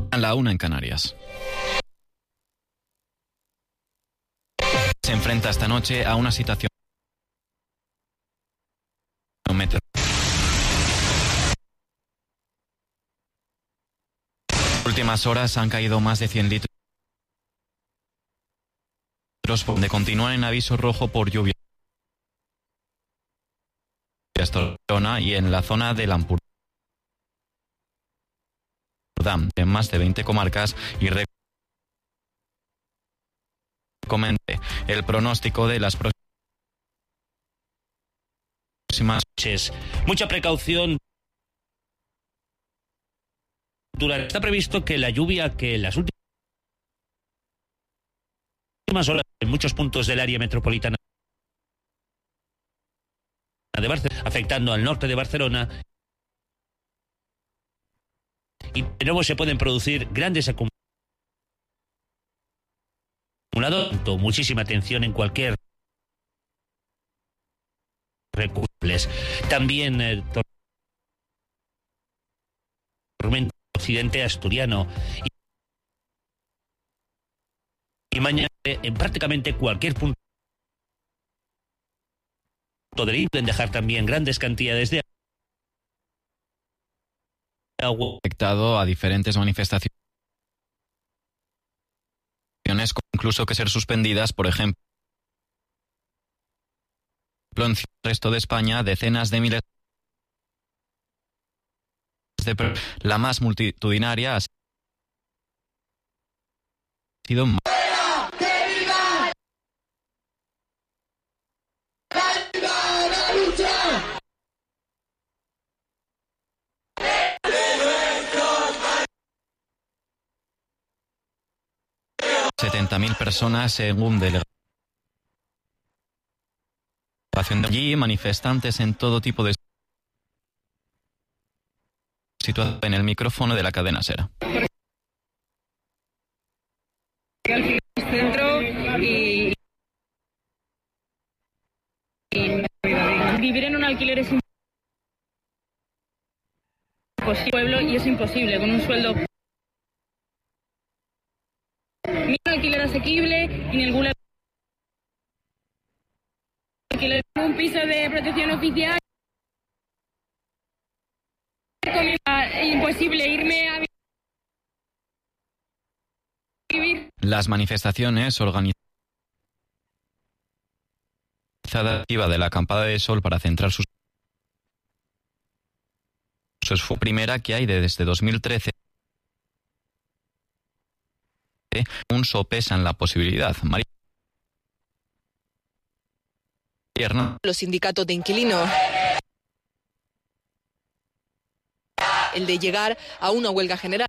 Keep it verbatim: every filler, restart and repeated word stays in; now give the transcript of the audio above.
A la una en Canarias. Se enfrenta esta noche a una situación metro. En las últimas horas han caído más de cien litros donde continúan en aviso rojo por lluvia y en la zona del Ampurdán en más de veinte comarcas y recomente el pronóstico de las próximas noches. Mucha precaución. Está previsto que la lluvia que en las últimas horas en muchos puntos del área metropolitana de Barcelona, afectando al norte de Barcelona, y de nuevo se pueden producir grandes acumuladores. Muchísima atención en cualquier recursos. También eh, tormenta occidente asturiano y, y mañana en prácticamente cualquier punto del pueden dejar también grandes cantidades de agua. Afectado a diferentes manifestaciones, incluso que ser suspendidas, por ejemplo, en el resto de España, decenas de miles de personas, la más multitudinaria ha sido setenta mil personas según delegación. Allí manifestantes en todo tipo de situación en el micrófono de la cadena SER. Centro y, y vivir en un alquiler es imposible, pueblo, y es imposible con un sueldo ni un alquiler asequible y ningún alquiler, un piso de protección oficial. Es imposible irme a vivir. Las manifestaciones organizadas de la acampada de Sol para centrar sus fue primera que hay desde dos mil trece. Un sopesan la posibilidad. María. Los sindicatos de inquilinos. El de llegar a una huelga general.